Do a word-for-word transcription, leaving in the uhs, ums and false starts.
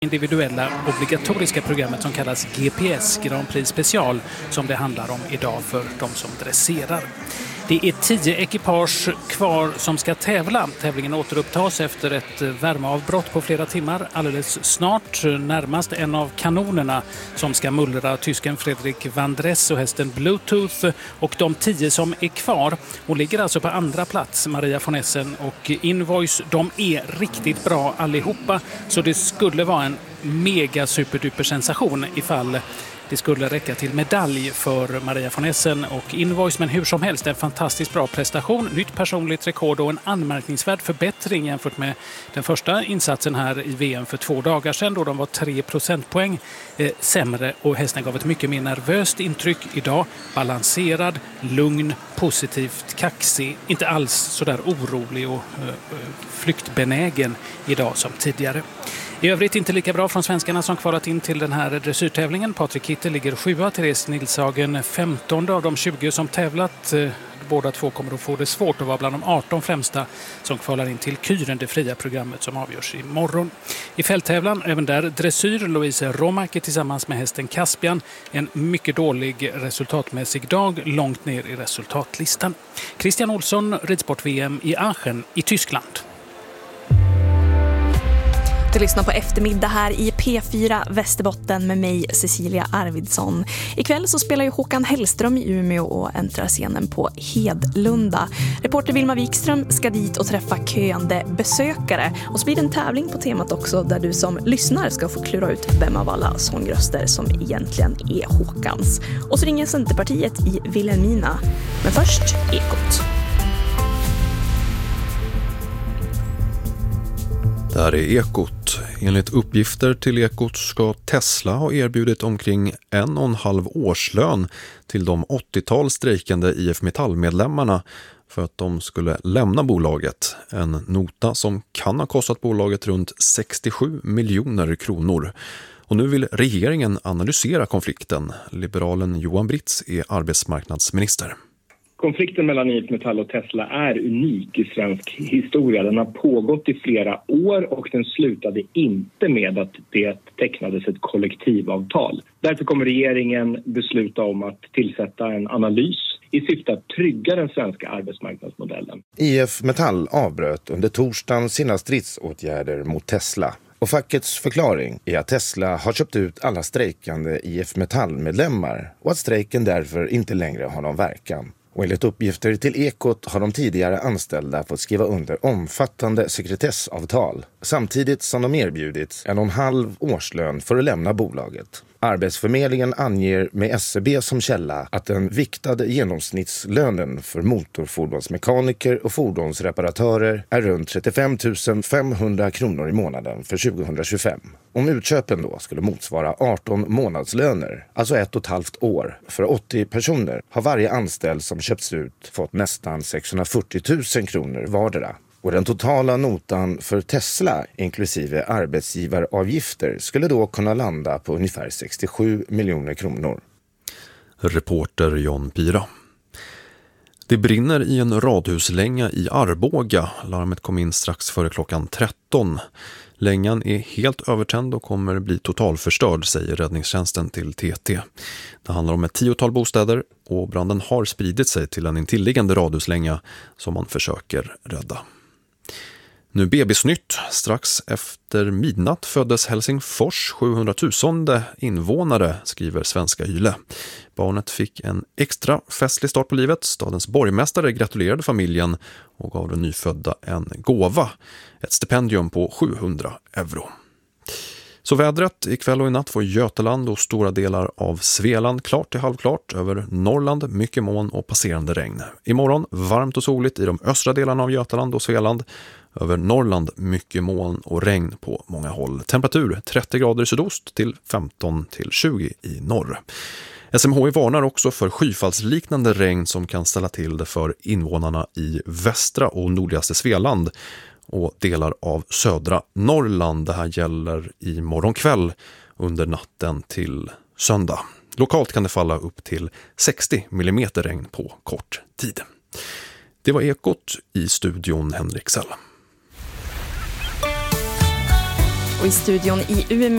Individuella obligatoriska programmet som kallas G P S, Grand Prix Special, som det handlar om idag för de som dresserar. Det är tio ekipage kvar som ska tävla. Tävlingen återupptas efter ett värmeavbrott på flera timmar. Alldeles snart närmast en av kanonerna som ska mullra tysken Fredrik van Dress och hästen Bluetooth. Och de tio som är kvar, och ligger alltså på andra plats, Maria von Essen och Invoice, de är riktigt bra allihopa. Så det skulle vara en mega superduper sensation ifall det skulle räcka till medalj för Maria von Essen och Invoice, men hur som helst en fantastiskt bra prestation, nytt personligt rekord och en anmärkningsvärd förbättring jämfört med den första insatsen här i V M för två dagar sedan då de var tre procentpoäng eh, sämre och hästen gav ett mycket mer nervöst intryck. Idag balanserad, lugn, positivt, kaxig, inte alls så där orolig och eh, flyktbenägen idag som tidigare. I övrigt inte lika bra från svenskarna som kvalat in till den här dressyrtävlingen. Patrik Hitte ligger sjua, Therese Nilshagen femtonde av de tjugo som tävlat. Båda två kommer att få det svårt att vara bland de arton främsta som kvalar in till Kyren, det fria programmet som avgörs imorgon. I fälttävlan, även där dressyr, Louise Romack tillsammans med hästen Caspian. En mycket dålig resultatmässig dag, långt ner i resultatlistan. Christian Olsson, ridsport-V M i Aachen i Tyskland. Du lyssnar på eftermiddag här i P fyra Västerbotten med mig, Cecilia Arvidsson. Ikväll så spelar ju Håkan Hellström i Umeå och äntrar scenen på Hedlunda. Reporter Vilma Wikström ska dit och träffa köande besökare. Och så blir det en tävling på temat också där du som lyssnar ska få klura ut vem av alla sångröster som egentligen är Håkans. Och så ringer Centerpartiet i Vilhelmina. Men först Ekot. Det här är Ekot. Enligt uppgifter till Ekot ska Tesla ha erbjudit omkring en och en halv årslön till de åttiotal strejkande I F Metall-medlemmarna för att de skulle lämna bolaget. En nota som kan ha kostat bolaget runt sextiosju miljoner kronor. Och nu vill regeringen analysera konflikten. Liberalen Johan Britz är arbetsmarknadsminister. Konflikten mellan I F Metall och Tesla är unik i svensk historia. Den har pågått i flera år och den slutade inte med att det tecknades ett kollektivavtal. Därför kommer regeringen besluta om att tillsätta en analys i syfte att trygga den svenska arbetsmarknadsmodellen. I F Metall avbröt under torsdagen sina stridsåtgärder mot Tesla. Och fackets förklaring är att Tesla har köpt ut alla strejkande I F Metall-medlemmar och att strejken därför inte längre har någon verkan. Och enligt uppgifter till Ekot har de tidigare anställda fått skriva under omfattande sekretessavtal samtidigt som de erbjudits en och en halv årslön för att lämna bolaget. Arbetsförmedlingen anger med S C B som källa att den viktade genomsnittslönen för motorfordonsmekaniker och fordonsreparatörer är runt trettiofem tusen femhundra kronor i månaden för tjugohundratjugofem. Om utköpen då skulle motsvara arton månadslöner, alltså ett och ett halvt år, för åttio personer har varje anställd som köpts ut fått nästan sexhundrafyrtio tusen kronor vardera. Och den totala notan för Tesla, inklusive arbetsgivaravgifter, skulle då kunna landa på ungefär sextiosju miljoner kronor. Reporter John Pira. Det brinner i en radhuslänga i Arboga. Larmet kom in strax före klockan tretton. Längan är helt övertänd och kommer bli totalförstörd, säger räddningstjänsten till T T. Det handlar om ett tiotal bostäder och branden har spridit sig till en intilliggande radhuslänga som man försöker rädda. Nu bebisnytt. Strax efter midnatt föddes Helsingfors sjuhundratusende invånare, skriver Svenska Yle. Barnet fick en extra festlig start på livet. Stadens borgmästare gratulerade familjen och gav den nyfödda en gåva. Ett stipendium på sjuhundra euro. Så vädret ikväll och i natt får Götaland och stora delar av Svealand klart till halvklart. Över Norrland mycket moln och passerande regn. Imorgon varmt och soligt i de östra delarna av Götaland och Svealand. Över Norrland mycket moln och regn på många håll. Temperatur trettio grader i sydost till femton till tjugo i norr. S M H I varnar också för skyfallsliknande regn som kan ställa till det för invånarna i västra och nordligaste Svealand och delar av södra Norrland. Det här gäller i morgonkväll under natten till söndag. Lokalt kan det falla upp till sextio millimeter regn på kort tid. Det var Ekot, i studion Henrik Sell. Och i studion i Umeå